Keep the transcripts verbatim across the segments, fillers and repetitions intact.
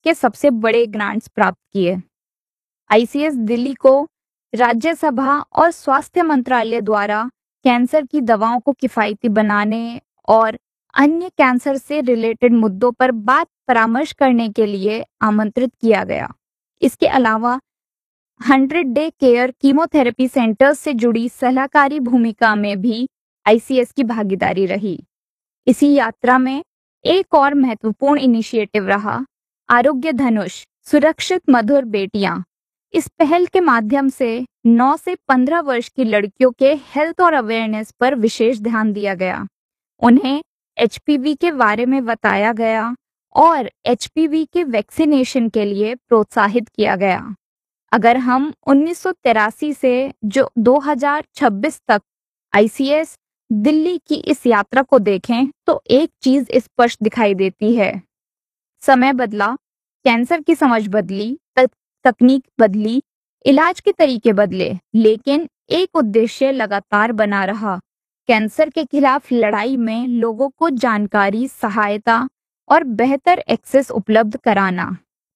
के सबसे बड़े ग्रांट्स प्राप्त किए। आईसीएस दिल्ली को राज्यसभा और स्वास्थ्य मंत्रालय द्वारा कैंसर की दवाओं को किफायती बनाने और अन्य कैंसर से रिलेटेड मुद्दों पर बात परामर्श करने के लिए आमंत्रित किया गया। इसके अलावा hundred day care chemotherapy centres से जुड़ी सलाहकारी भूमिका में भी आईसीएस की भागीदारी रही। इसी यात्रा में एक और महत्वपूर्ण इनिशिएटिव रहा आरोग्य धनुष सुरक्षित मधुर बेटियां। इस पहल के माध्यम से नौ से पंद्रह वर्ष की लड़कियों के हेल्थ और अवेयरनेस पर विशेष ध्यान दिया गया। उन्हें एचपीवी के बारे में बताया गया और एचपीवी के वैक्सीनेशन के लिए प्रोत्साहित किया गया। अगर हम उन्नीस सौ तिरासी से जो दो हज़ार छब्बीस तक आईसीएस दिल्ली की इस यात्रा को देखें तो एक चीज स्पष्ट दिखाई देती है। समय बदला, कैंसर की समझ बदली, तक, तकनीक बदली, इलाज के तरीके बदले, लेकिन एक उद्देश्य लगातार बना रहा। कैंसर के खिलाफ लड़ाई में लोगों को जानकारी, सहायता और बेहतर एक्सेस उपलब्ध कराना।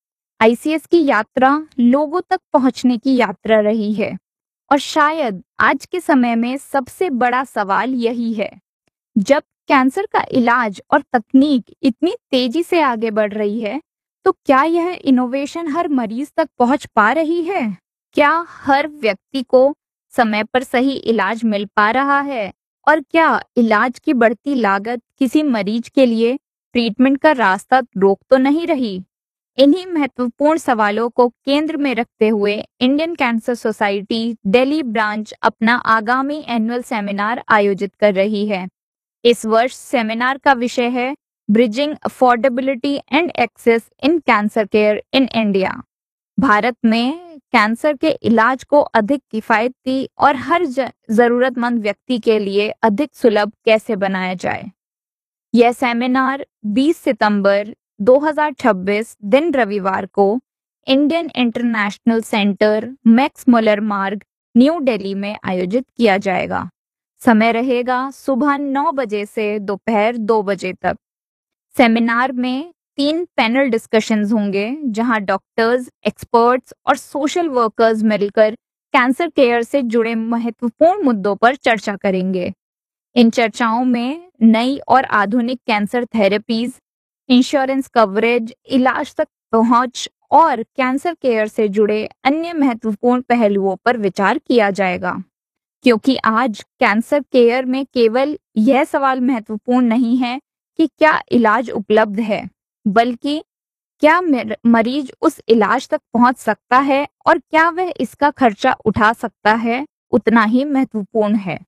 आईसीएस की यात्रा लोगों तक पहुंचने की यात्रा रही है और शायद आज के समय में सबसे बड़ा सवाल यही है। जब कैंसर का इलाज और तकनीक इतनी तेजी से आगे बढ़ रही है, तो क्या यह इनोवेशन हर मरीज तक पहुंच पा रही है? क्या हर व्यक्ति को समय पर सही इलाज मिल पा रहा है? और क्या इलाज की बढ़ती लागत किसी मरीज के लिए ट्रीटमेंट का रास्ता रोक तो नहीं रही? इन्हीं महत्वपूर्ण सवालों को केंद्र में रखते हुए Indian cancer society Delhi branch अपना आगामी एनुअल सेमिनार आयोजित कर रही है। इस वर्ष सेमिनार का विषय है bridging affordability and access in cancer care in India. Bharat में कैंसर के इलाज को अधिक किफायती और हर जरूरतमंद व्यक्ति के लिए अधिक सुलभ कैसे बनाया जाए। यह सेमिनार बीस सितंबर दो हज़ार छब्बीस दिन रविवार को Indian international centre Max Muller मार्ग न्यू दिल्ली में आयोजित किया जाएगा। समय रहेगा सुबह नौ बजे से दोपहर दो बजे तक। सेमिनार में तीन पैनल डिस्कशंस होंगे जहां डॉक्टर्स, एक्सपर्ट्स और सोशल वर्कर्स मिलकर कैंसर केयर से जुड़े महत्वपूर्ण मुद्दों पर चर्चा करेंगे। इन चर्चाओं में नई और आधुनिक कैंसर थेरेपीज, इंश्योरेंस कवरेज, इलाज तक पहुंच और कैंसर केयर से जुड़े अन्य महत्वपूर्ण पहलुओं पर विचार किया जाएगा। क्योंकि आज कैंसर केयर में केवल यह सवाल महत्वपूर्ण नहीं है कि क्या इलाज उपलब्ध है, बल्कि क्या मरीज उस इलाज तक पहुंच सकता है और क्या वह इसका खर्चा उठा सकता है, उतना ही महत्वपूर्ण है।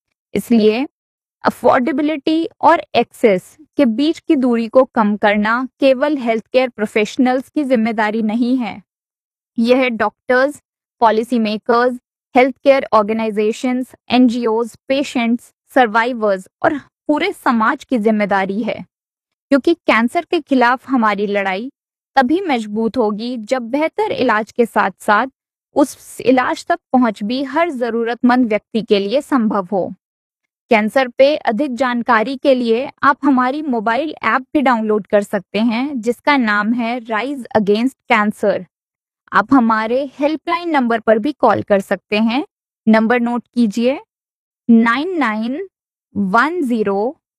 इसलिए अफोर्डेबिलिटी और एक्सेस के बीच की दूरी को कम करना केवल हेल्थ केयर प्रोफेशनल्स की जिम्मेदारी नहीं है। यह doctors, policy makers, health care organisations, NGOs, patients, survivors और पूरे समाज की जिम्मेदारी है। क्योंकि कैंसर के खिलाफ हमारी लड़ाई तभी मजबूत होगी जब बेहतर इलाज के साथ साथ उस इलाज तक पहुंच भी हर जरूरतमंद व्यक्ति के लिए संभव हो। कैंसर पे अधिक जानकारी के लिए आप हमारी मोबाइल ऐप भी डाउनलोड कर सकते हैं जिसका नाम है राइज अगेंस्ट कैंसर। आप हमारे हेल्पलाइन नंबर पर भी कॉल कर सकते हैं। नंबर नोट कीजिए nine nine one zero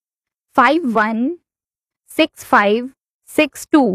five one six five six to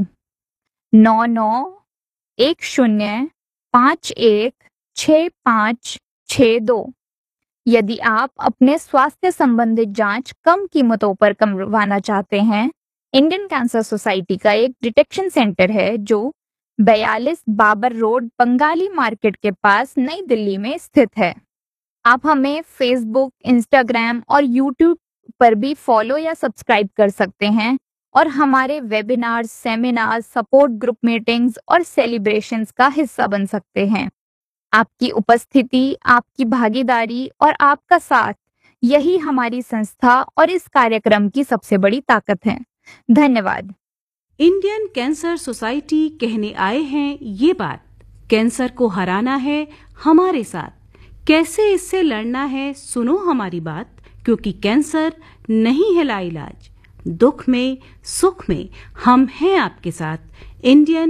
नौ नौ एक शून्य पाँच एक छः पाँच छः दो। यदि आप अपने स्वास्थ्य संबंधित जांच कम कीमतों पर करवाना चाहते हैं, इंडियन कैंसर सोसाइटी का एक डिटेक्शन सेंटर है जो बयालीस बाबर रोड, बंगाली मार्केट के पास नई दिल्ली में स्थित है। आप हमें फेसबुक, इंस्टाग्राम और यूट्यूब पर भी फॉलो या सब्सक्राइब कर सकते हैं और हमारे webinars, seminars, support group meetings और सेलिब्रेशंस का हिस्सा बन सकते हैं। आपकी उपस्थिति, आपकी भागीदारी और आपका साथ, यही हमारी संस्था और इस कार्यक्रम की सबसे बड़ी ताकत है। धन्यवाद। इंडियन कैंसर सोसाइटी कहने आए हैं ये बात, कैंसर को हराना है हमारे साथ, कैसे इससे लड़ना है सुनो हमारी बात, क्योंकि कैंसर नहीं है लाइलाज, दुख में सुख में हम हैं आपके साथ। इंडियन